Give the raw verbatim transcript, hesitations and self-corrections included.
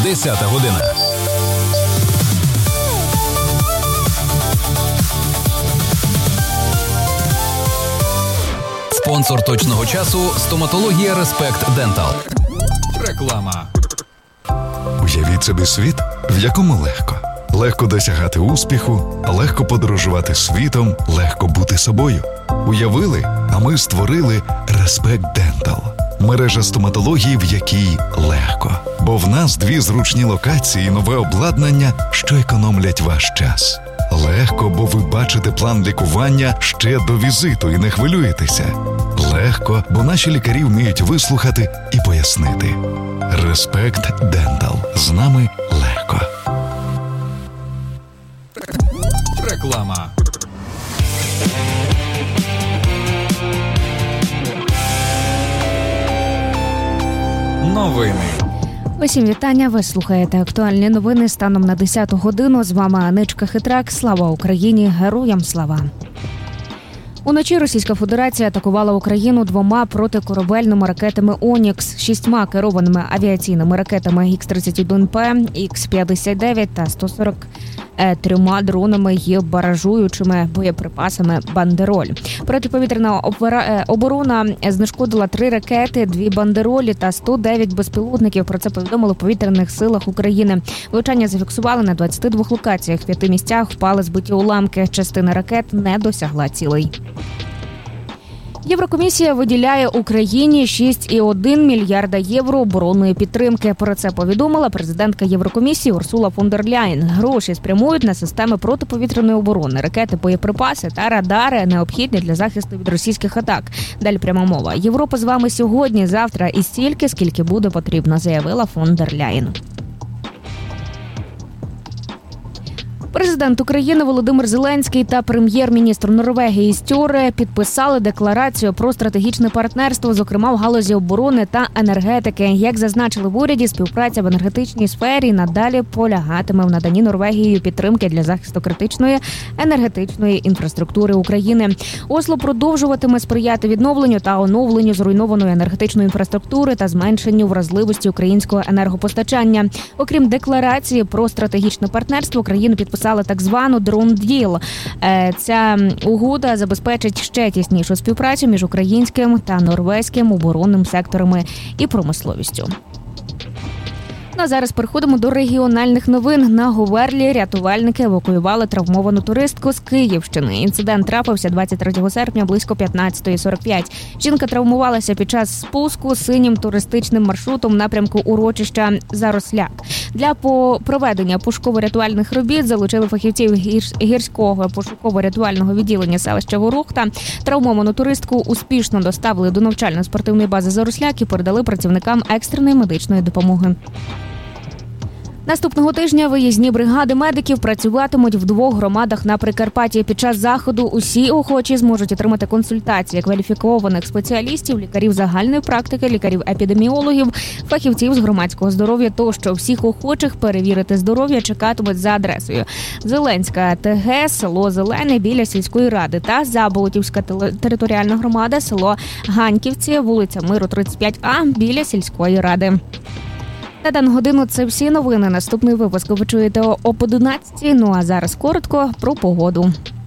десята година. Спонсор точного часу – стоматологія Респект Дентал. Реклама. Уявіть собі світ, в якому легко. Легко досягати успіху, легко подорожувати світом, легко бути собою. Уявили, а ми створили Респект Дентал. Мережа стоматології, в якій легко. Бо в нас дві зручні локації і нове обладнання, що економлять ваш час. Легко, бо ви бачите план лікування ще до візиту і не хвилюєтеся. Легко, бо наші лікарі вміють вислухати і пояснити. Респект Дентал. З нами легко. Реклама. Новини. Усім вітання, ви слухаєте актуальні новини станом на десяту годину. З вами Аничка Хитрак. Слава Україні, героям слава! Уночі Російська Федерація атакувала Україну двома протикорабельними ракетами «Онікс», шістьма керованими авіаційними ракетами ікс тридцять один пе, ікс п'ятдесят дев'ять та сто сорок трьома дронами і баражуючими боєприпасами «Бандероль». Протиповітряна оборона знешкодила три ракети, дві «Бандеролі» та сто дев'ять безпілотників. Про це повідомили в повітряних силах України. Влучання зафіксували на двадцяти двох локаціях. В п'яти місцях впали збиті уламки. Частина ракет не досягла цілей. Єврокомісія виділяє Україні шість цілих одна мільярда євро оборонної підтримки. Про це повідомила президентка Єврокомісії Урсула фон дер Ляєн. Гроші спрямують на системи протиповітряної оборони, ракети, боєприпаси та радари, необхідні для захисту від російських атак. Далі пряма мова. Європа з вами сьогодні, завтра і стільки, скільки буде потрібно, заявила фон дер Ляєн. Президент України Володимир Зеленський та прем'єр-міністр Норвегії Стьоре підписали декларацію про стратегічне партнерство, зокрема в галузі оборони та енергетики. Як зазначили в уряді, співпраця в енергетичній сфері надалі полягатиме в наданні Норвегією підтримки для захисту критичної енергетичної інфраструктури України. Осло продовжуватиме сприяти відновленню та оновленню зруйнованої енергетичної інфраструктури та зменшенню вразливості українського енергопостачання. Окрім декларації про стратегічне партнерство, країни підписали так звану «Дрон Діл». Ця угода забезпечить ще тіснішу співпрацю між українським та норвезьким оборонним секторами і промисловістю. Ну, а зараз переходимо до регіональних новин. На Говерлі рятувальники евакуювали травмовану туристку з Київщини. Інцидент трапився двадцять третього серпня близько п'ятнадцята сорок п'ять. Жінка травмувалася під час спуску синім туристичним маршрутом в напрямку урочища Заросляк. Для проведення пошуково-рятувальних робіт залучили фахівців гірського пошуково-рятувального відділення селища Ворохта. Травмовану туристку успішно доставили до навчально-спортивної бази Заросляк і передали працівникам екстреної медичної допомоги. Наступного тижня виїзні бригади медиків працюватимуть в двох громадах на Прикарпатті. Під час заходу усі охочі зможуть отримати консультації кваліфікованих спеціалістів, лікарів загальної практики, лікарів-епідеміологів, фахівців з громадського здоров'я тощо. Всіх охочих перевірити здоров'я чекатимуть за адресою Зеленська ТГ, село Зелене біля сільської ради та Заболотівська територіальна громада, село Ганьківці, вулиця Миру тридцять п'ять А біля сільської ради. На дану годину це всі новини. Наступний випуск ви чуєте об одинадцятій. Ну а зараз коротко про погоду.